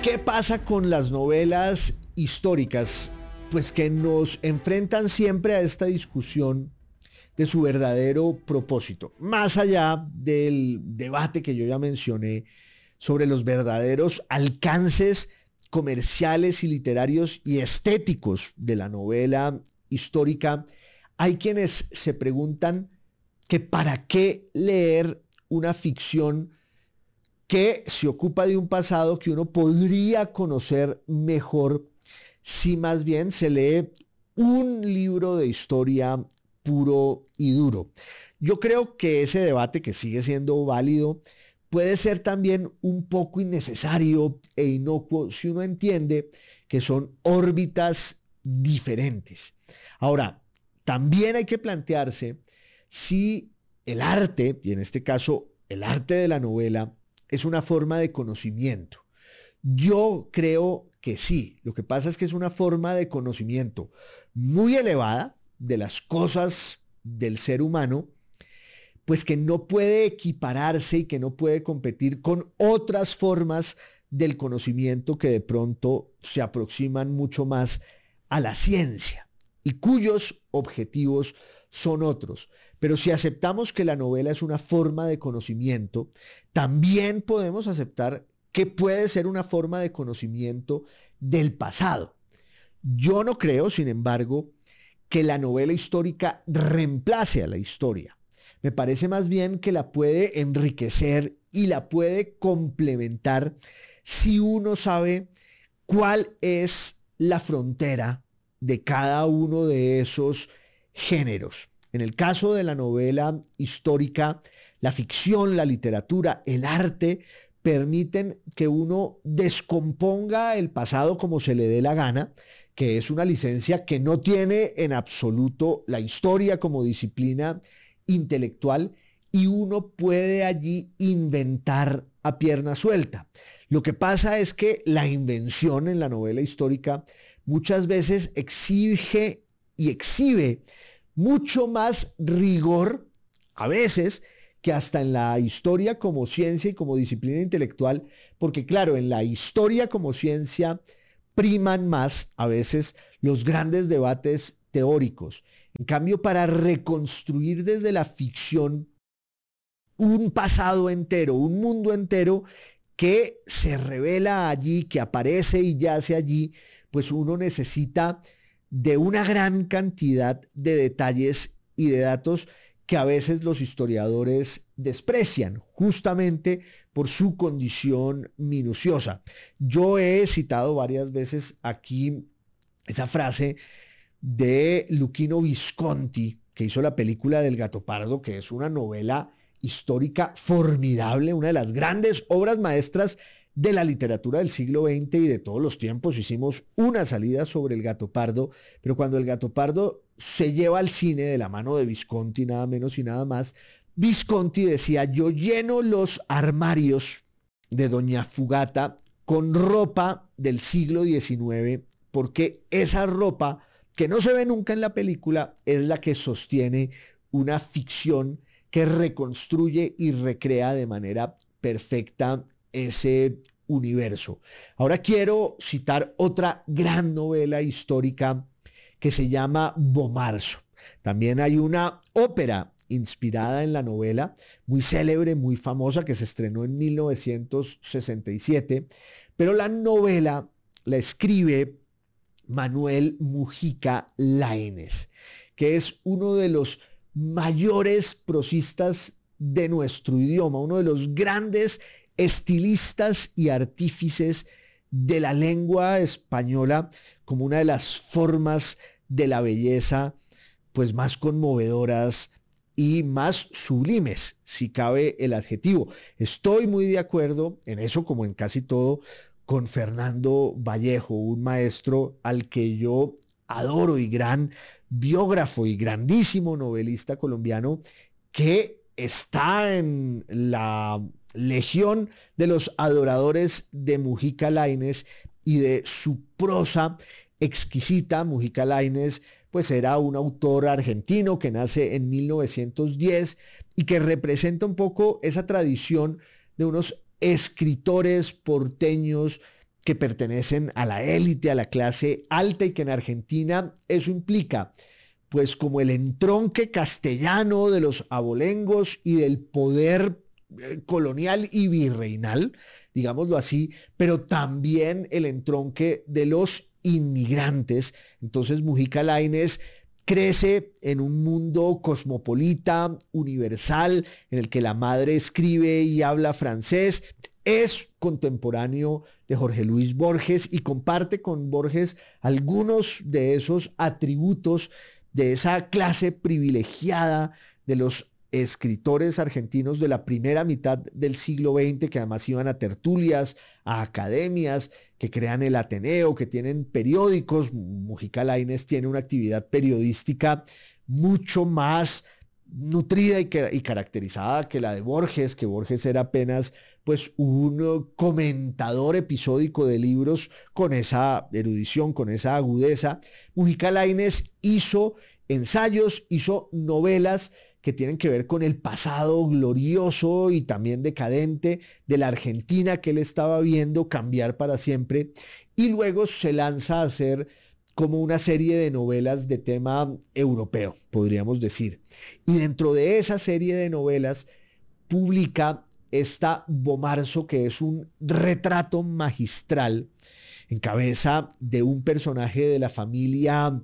¿Qué pasa con las novelas históricas? Pues que nos enfrentan siempre a esta discusión de su verdadero propósito, más allá del debate que yo ya mencioné sobre los verdaderos alcances comerciales y literarios y estéticos de la novela histórica. Hay quienes se preguntan que para qué leer una ficción que se ocupa de un pasado que uno podría conocer mejor si más bien se lee un libro de historia puro y duro. Yo creo que ese debate, que sigue siendo válido, puede ser también un poco innecesario e inocuo si uno entiende que son órbitas diferentes. Ahora, también hay que plantearse si el arte, y en este caso el arte de la novela, es una forma de conocimiento. Yo creo que sí. Lo que pasa es que es una forma de conocimiento muy elevada de las cosas del ser humano, pues que no puede equipararse y que no puede competir con otras formas del conocimiento que de pronto se aproximan mucho más a la ciencia y cuyos objetivos son otros. Pero si aceptamos que la novela es una forma de conocimiento, también podemos aceptar que puede ser una forma de conocimiento del pasado. Yo no creo, sin embargo, que la novela histórica reemplace a la historia. Me parece más bien que la puede enriquecer y la puede complementar si uno sabe cuál es la frontera de cada uno de esos géneros. En el caso de la novela histórica, la ficción, la literatura, el arte permiten que uno descomponga el pasado como se le dé la gana, que es una licencia que no tiene en absoluto la historia como disciplina intelectual, y uno puede allí inventar a pierna suelta. Lo que pasa es que la invención en la novela histórica muchas veces exige y exhibe mucho más rigor, a veces, que hasta en la historia como ciencia y como disciplina intelectual, porque claro, en la historia como ciencia priman más a veces los grandes debates teóricos. En cambio, para reconstruir desde la ficción un pasado entero, un mundo entero que se revela allí, que aparece y yace allí, pues uno necesita de una gran cantidad de detalles y de datos que a veces los historiadores desprecian, justamente por su condición minuciosa. Yo he citado varias veces aquí esa frase de Luchino Visconti, que hizo la película del Gatopardo, que es una novela histórica formidable, una de las grandes obras maestras de la literatura del siglo XX y de todos los tiempos. Hicimos una salida sobre el Gatopardo, pero cuando el Gatopardo se lleva al cine de la mano de Visconti, nada menos y nada más, Visconti decía: yo lleno los armarios de Doña Fugata con ropa del siglo XIX, porque esa ropa que no se ve nunca en la película es la que sostiene una ficción que reconstruye y recrea de manera perfecta ese universo. Ahora quiero citar otra gran novela histórica que se llama Bomarzo. También hay una ópera inspirada en la novela, muy célebre, muy famosa, que se estrenó en 1967, pero la novela la escribe Manuel Mujica Lainez, que es uno de los mayores prosistas de nuestro idioma, uno de los grandes estilistas y artífices de la lengua española, como una de las formas de la belleza pues más conmovedoras y más sublimes, si cabe el adjetivo. Estoy muy de acuerdo en eso, como en casi todo, con Fernando Vallejo, un maestro al que yo adoro y gran biógrafo y grandísimo novelista colombiano, que está en la legión de los adoradores de Mujica Lainez y de su prosa exquisita. Mujica Lainez pues era un autor argentino que nace en 1910 y que representa un poco esa tradición de unos escritores porteños que pertenecen a la élite, a la clase alta, y que en Argentina eso implica pues como el entronque castellano de los abolengos y del poder colonial y virreinal, digámoslo así, pero también el entronque de los inmigrantes. Entonces Mujica Lainez crece en un mundo cosmopolita, universal, en el que la madre escribe y habla francés. Es contemporáneo de Jorge Luis Borges y comparte con Borges algunos de esos atributos de esa clase privilegiada de los escritores argentinos de la primera mitad del siglo XX, que además iban a tertulias, a academias, que crean el Ateneo, que tienen periódicos. Mujica Lainez tiene una actividad periodística mucho más nutrida y caracterizada que la de Borges, que Borges era apenas pues un comentador episódico de libros con esa erudición, con esa agudeza. Mujica Lainez hizo ensayos, hizo novelas que tienen que ver con el pasado glorioso y también decadente de la Argentina que él estaba viendo cambiar para siempre, y luego se lanza a hacer como una serie de novelas de tema europeo, podríamos decir. Y dentro de esa serie de novelas publica esta Bomarzo, que es un retrato magistral en cabeza de un personaje de la familia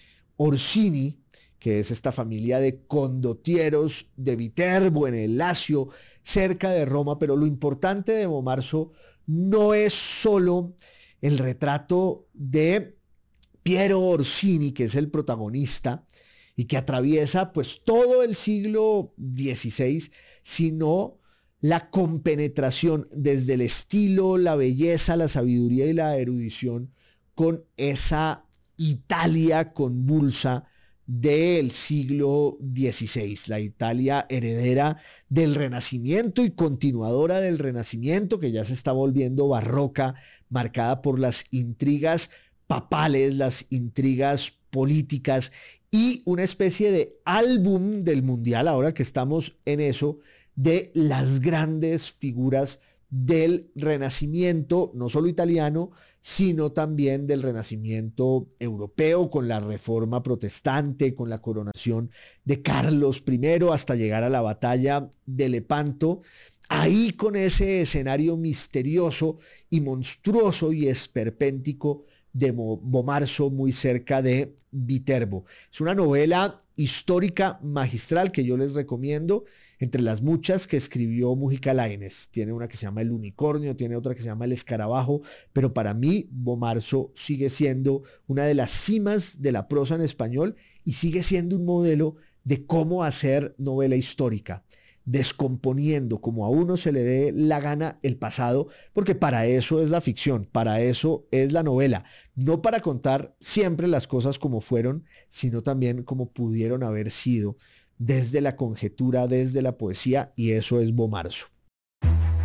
Orsini, que es esta familia de condottieros de Viterbo, en el Lacio, cerca de Roma. Pero lo importante de Bomarzo no es solo el retrato de Piero Orsini, que es el protagonista y que atraviesa pues todo el siglo XVI, sino la compenetración desde el estilo, la belleza, la sabiduría y la erudición con esa Italia convulsa del siglo XVI, la Italia heredera del Renacimiento y continuadora del Renacimiento, que ya se está volviendo barroca, marcada por las intrigas papales, las intrigas políticas, y una especie de álbum del Mundial, ahora que estamos en eso, de las grandes figuras del Renacimiento, no solo italiano, sino también del Renacimiento europeo, con la Reforma Protestante, con la coronación de Carlos I, hasta llegar a la batalla de Lepanto. Ahí, con ese escenario misterioso y monstruoso y esperpéntico de Bomarzo, muy cerca de Viterbo. Es una novela histórica magistral que yo les recomiendo, entre las muchas que escribió Mujica Lainez. Tiene una que se llama El Unicornio, tiene otra que se llama El Escarabajo, pero para mí Bomarzo sigue siendo una de las cimas de la prosa en español y sigue siendo un modelo de cómo hacer novela histórica, descomponiendo como a uno se le dé la gana el pasado, porque para eso es la ficción, para eso es la novela, no para contar siempre las cosas como fueron, sino también como pudieron haber sido, desde la conjetura, desde la poesía, y eso es Bomarzo.